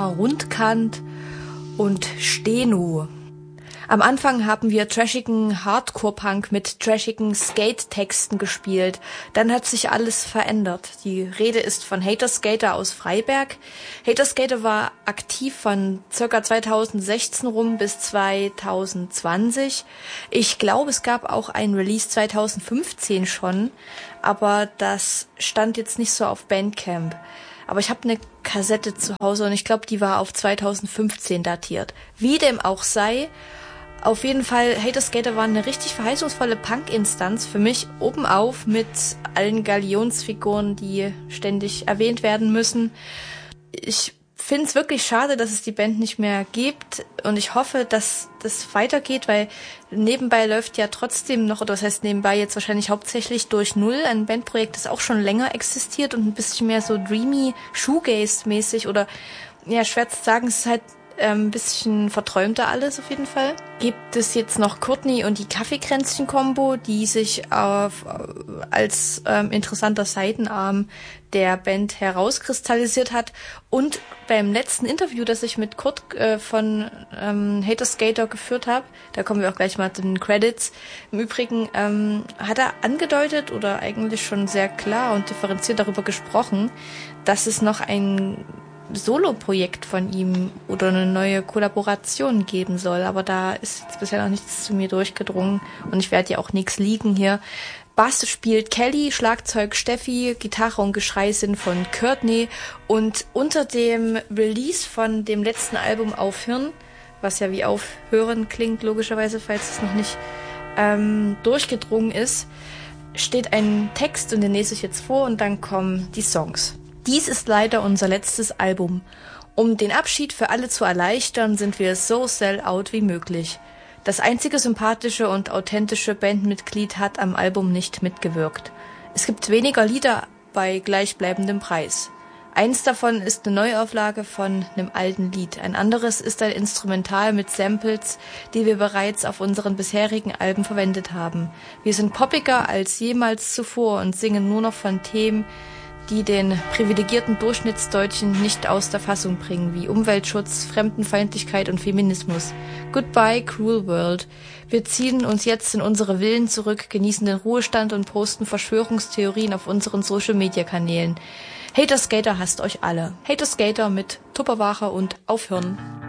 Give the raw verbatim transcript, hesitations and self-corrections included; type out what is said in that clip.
Rundkant und Steno. Am Anfang haben wir trashigen Hardcore-Punk mit trashigen Skate-Texten gespielt. Dann hat sich alles verändert. Die Rede ist von Hater Skater aus Freiberg. Hater Skater war aktiv von circa zweitausendsechzehn rum bis zweitausendzwanzig. Ich glaube, es gab auch ein Release zweitausendfünfzehn schon, aber das stand jetzt nicht so auf Bandcamp. Aber ich habe eine Kassette zu Hause und ich glaube, die war auf zweitausendfünfzehn datiert. Wie dem auch sei, auf jeden Fall, Hater Skater waren eine richtig verheißungsvolle Punk-Instanz für mich, oben auf mit allen Galionsfiguren, die ständig erwähnt werden müssen. Ich finde es wirklich schade, dass es die Band nicht mehr gibt und ich hoffe, dass das weitergeht, weil nebenbei läuft ja trotzdem noch, oder das heißt nebenbei jetzt wahrscheinlich hauptsächlich durch Null, ein Bandprojekt, das auch schon länger existiert und ein bisschen mehr so dreamy, Shoegaze-mäßig oder, ja, schwer zu sagen, es ist halt ein bisschen verträumter alles auf jeden Fall. Gibt es jetzt noch Courtney und die Kaffeekränzchen-Kombo, die sich auf, als ähm, interessanter Seitenarm der Band herauskristallisiert hat. Und beim letzten Interview, das ich mit Kurt äh, von ähm, Hater Skater geführt habe, da kommen wir auch gleich mal zu den Credits, im Übrigen ähm, hat er angedeutet oder eigentlich schon sehr klar und differenziert darüber gesprochen, dass es noch ein Solo-Projekt von ihm oder eine neue Kollaboration geben soll, aber da ist jetzt bisher noch nichts zu mir durchgedrungen und ich werde ja auch nichts liegen hier. Bass spielt Kelly, Schlagzeug Steffi, Gitarre und Geschrei sind von Courtney und unter dem Release von dem letzten Album Aufhören, was ja wie Aufhören klingt logischerweise, falls es noch nicht ähm, durchgedrungen ist, steht ein Text und den lese ich jetzt vor und dann kommen die Songs. Dies ist leider unser letztes Album. Um den Abschied für alle zu erleichtern, sind wir so sell-out wie möglich. Das einzige sympathische und authentische Bandmitglied hat am Album nicht mitgewirkt. Es gibt weniger Lieder bei gleichbleibendem Preis. Eins davon ist eine Neuauflage von einem alten Lied. Ein anderes ist ein Instrumental mit Samples, die wir bereits auf unseren bisherigen Alben verwendet haben. Wir sind poppiger als jemals zuvor und singen nur noch von Themen, die den privilegierten Durchschnittsdeutschen nicht aus der Fassung bringen, wie Umweltschutz, Fremdenfeindlichkeit und Feminismus. Goodbye, cruel world. Wir ziehen uns jetzt in unsere Villen zurück, genießen den Ruhestand und posten Verschwörungstheorien auf unseren Social-Media-Kanälen. Hater Skater hasst euch alle. Hater Skater mit Tupperware und Aufhören.